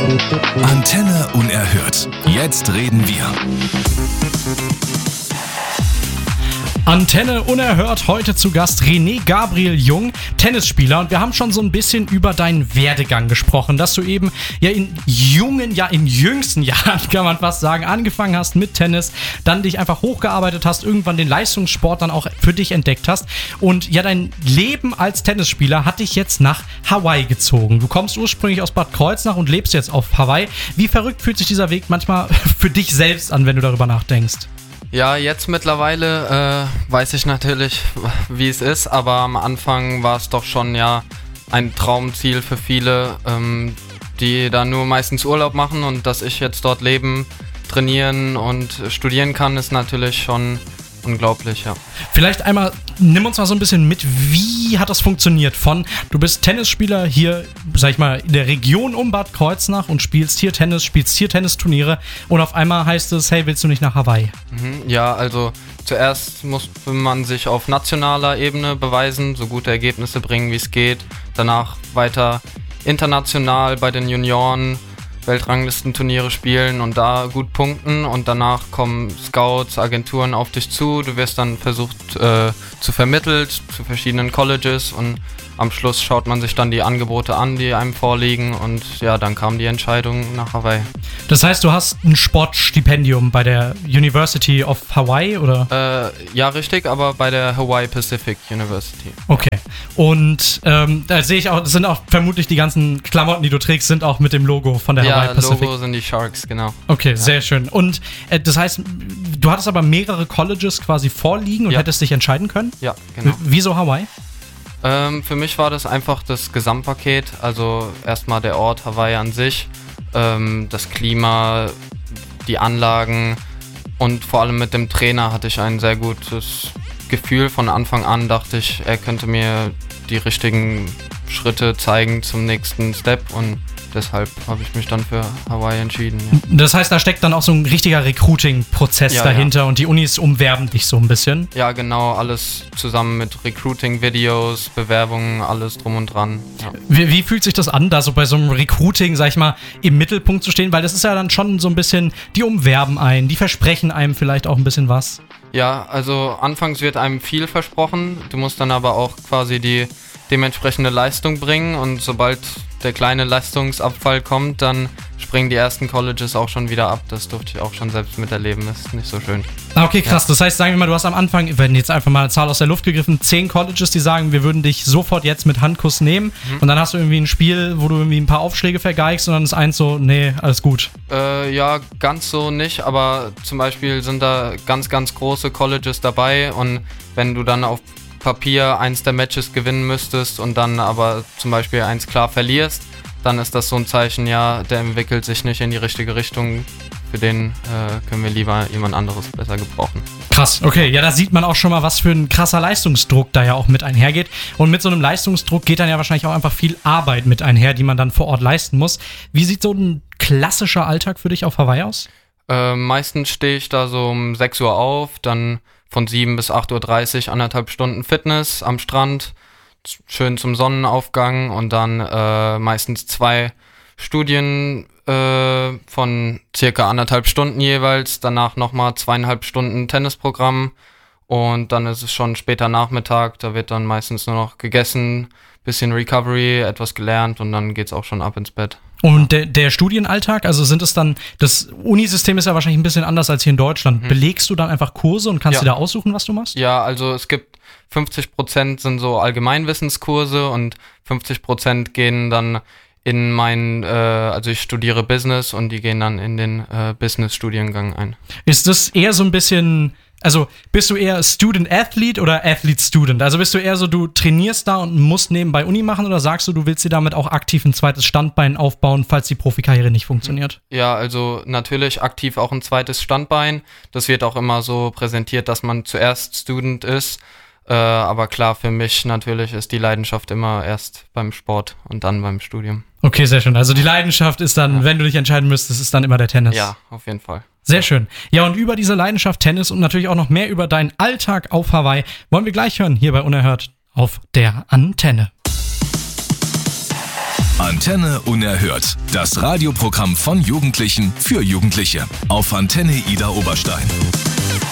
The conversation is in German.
Antenne Unerhört. Jetzt reden wir. Antenne Unerhört, heute zu Gast René Gabriel Jung, Tennisspieler. Und wir haben schon so ein bisschen über deinen Werdegang gesprochen, dass du eben in jüngsten Jahren, kann man fast sagen, angefangen hast mit Tennis, dann dich einfach hochgearbeitet hast, irgendwann den Leistungssport dann auch für dich entdeckt hast. Und ja, dein Leben als Tennisspieler hat dich jetzt nach Hawaii gezogen. Du kommst ursprünglich aus Bad Kreuznach und lebst jetzt auf Hawaii. Wie verrückt fühlt sich dieser Weg manchmal für dich selbst an, wenn du darüber nachdenkst? Ja, jetzt mittlerweile weiß ich natürlich, wie es ist, aber am Anfang war es doch schon ein Traumziel für viele, die da nur meistens Urlaub machen, und dass ich jetzt dort leben, trainieren und studieren kann, ist natürlich schon unglaublich, ja. Vielleicht einmal, nimm uns mal so ein bisschen mit, wie hat das funktioniert? Du bist Tennisspieler hier, sag ich mal, in der Region um Bad Kreuznach und spielst hier Tennisturniere, und auf einmal heißt es, hey, willst du nicht nach Hawaii? Ja, also zuerst musste man sich auf nationaler Ebene beweisen, so gute Ergebnisse bringen, wie es geht. Danach weiter international bei den Junioren Weltranglistenturniere spielen und da gut punkten, und danach kommen Scouts, Agenturen auf dich zu. Du wirst dann versucht zu vermittelt zu verschiedenen Colleges, und am Schluss schaut man sich dann die Angebote an, die einem vorliegen, und ja, dann kam die Entscheidung nach Hawaii. Das heißt, du hast ein Sportstipendium bei der University of Hawaii, oder? Ja, richtig, aber bei der Hawaii Pacific University. Okay. Und da sehe ich auch, sind auch vermutlich die ganzen Klamotten, die du trägst, sind auch mit dem Logo von der Hawaii Pacific. Ja, Logo sind die Sharks, genau. Okay, sehr schön. Und das heißt, du hattest aber mehrere Colleges quasi vorliegen und hättest dich entscheiden können? Ja, genau. Wieso Hawaii? Für mich war das einfach das Gesamtpaket, also erstmal der Ort Hawaii an sich, das Klima, die Anlagen, und vor allem mit dem Trainer hatte ich ein sehr gutes Gefühl. Von Anfang an dachte ich, er könnte mir die richtigen Schritte zeigen zum nächsten Step, und deshalb habe ich mich dann für Hawaii entschieden. Ja. Das heißt, da steckt dann auch so ein richtiger Recruiting-Prozess dahinter, und die Unis umwerben dich so ein bisschen? Ja, genau, alles zusammen mit Recruiting-Videos, Bewerbungen, alles drum und dran. Ja. Wie fühlt sich das an, da so bei so einem Recruiting, sag ich mal, im Mittelpunkt zu stehen? Weil das ist ja dann schon so ein bisschen, die umwerben einen, die versprechen einem vielleicht auch ein bisschen was. Ja, also anfangs wird einem viel versprochen, du musst dann aber auch quasi die dementsprechende Leistung bringen, und sobald der kleine Leistungsabfall kommt, dann springen die ersten Colleges auch schon wieder ab. Das durfte ich auch schon selbst miterleben, das ist nicht so schön. Okay, krass. Ja. Das heißt, sagen wir mal, du hast am Anfang, wenn jetzt einfach mal eine Zahl aus der Luft gegriffen, 10 Colleges, die sagen, wir würden dich sofort jetzt mit Handkuss nehmen, und dann hast du irgendwie ein Spiel, wo du irgendwie ein paar Aufschläge vergeigst, und dann ist eins so, nee, alles gut. Ja, ganz so nicht, aber zum Beispiel sind da ganz, ganz große Colleges dabei, und wenn du dann auf Papier eins der Matches gewinnen müsstest und dann aber zum Beispiel eins klar verlierst, dann ist das so ein Zeichen, ja, der entwickelt sich nicht in die richtige Richtung, für den können wir lieber jemand anderes besser gebrauchen. Krass, okay, ja, da sieht man auch schon mal, was für ein krasser Leistungsdruck da ja auch mit einhergeht, und mit so einem Leistungsdruck geht dann ja wahrscheinlich auch einfach viel Arbeit mit einher, die man dann vor Ort leisten muss. Wie sieht so ein klassischer Alltag für dich auf Hawaii aus? Meistens stehe ich da so um 6 Uhr auf, dann von 7 bis 8.30 Uhr 1,5 Stunden Fitness am Strand, schön zum Sonnenaufgang, und dann meistens 2 Studien von circa 1,5 Stunden jeweils, danach nochmal 2,5 Stunden Tennisprogramm, und dann ist es schon später Nachmittag, da wird dann meistens nur noch gegessen, bisschen Recovery, etwas gelernt, und dann geht's auch schon ab ins Bett. Und der Studienalltag, also sind es dann, das Unisystem ist ja wahrscheinlich ein bisschen anders als hier in Deutschland. Belegst du dann einfach Kurse und kannst dir da aussuchen, was du machst? Ja, also es gibt 50% sind so Allgemeinwissenskurse, und 50% gehen dann in also ich studiere Business, und die gehen dann in den Business-Studiengang ein. Ist das eher so ein bisschen, also bist du eher Student-Athlete oder Athlete-Student? Also bist du eher so, du trainierst da und musst nebenbei Uni machen, oder sagst du, du willst dir damit auch aktiv ein zweites Standbein aufbauen, falls die Profikarriere nicht funktioniert? Ja, also natürlich aktiv auch ein zweites Standbein. Das wird auch immer so präsentiert, dass man zuerst Student ist. Aber klar, für mich natürlich ist die Leidenschaft immer erst beim Sport und dann beim Studium. Okay, sehr schön. Also die Leidenschaft ist dann, wenn du dich entscheiden müsstest, ist dann immer der Tennis. Ja, auf jeden Fall. Sehr schön. Ja, und über diese Leidenschaft Tennis und natürlich auch noch mehr über deinen Alltag auf Hawaii wollen wir gleich hören, hier bei Unerhört auf der Antenne. Antenne Unerhört. Das Radioprogramm von Jugendlichen für Jugendliche. Auf Antenne Ida Oberstein.